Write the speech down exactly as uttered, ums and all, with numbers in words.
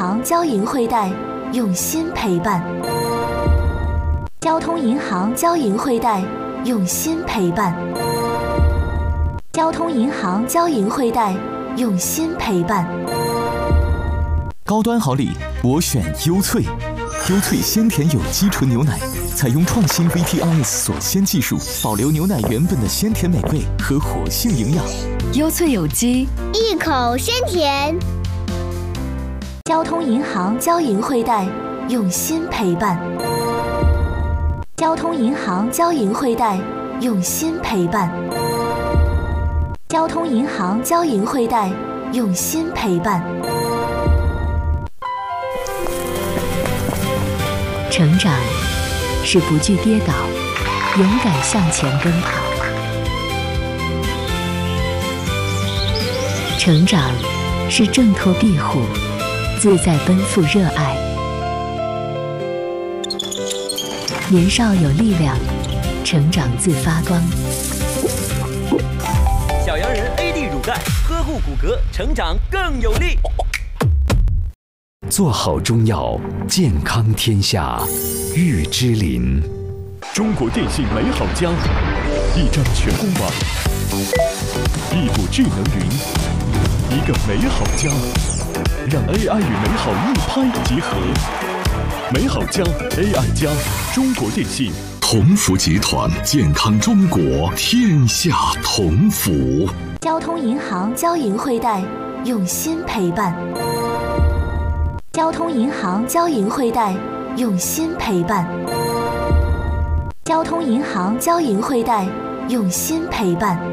行交银汇贷，用心陪伴。交通银行交银汇贷，用心陪伴。交通银行交银汇贷，用心陪伴。 高端好礼，我选优萃。优萃鲜甜有机纯牛奶，采用创新 V T I S 锁鲜技术，保留牛奶原本的鲜甜美味和活性营养。 优萃有机， 一口鲜甜。 交通银行交银汇贷，用心陪伴。交通银行交银汇贷，用心陪伴。交通银行交银汇贷，用心陪伴。 成长是不惧跌倒，勇敢向前奔跑。成长是挣脱庇护，自在奔赴热爱。年少有力量，成长自发光。 小羊人 A D 乳钙，呵护骨骼，成长更有力。 做好中药，健康天下，玉之林。 中国电信美好家，一张全公网，一股智能云，一个美好家，让 A I 与美好一拍即合。美好家 A I 加，中国电信。 同福集团，健康中国，天下同福。 交通银行交银汇贷，用心陪伴。交通银行交银汇贷，用心陪伴。交通银行交银汇贷，用心陪伴。